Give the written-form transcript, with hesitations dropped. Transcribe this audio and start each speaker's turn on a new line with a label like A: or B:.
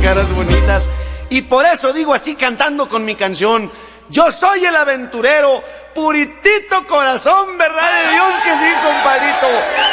A: caras bonitas. Y por eso digo así cantando con mi canción: yo soy el aventurero, puritito corazón, verdad de Dios que sí, compadrito.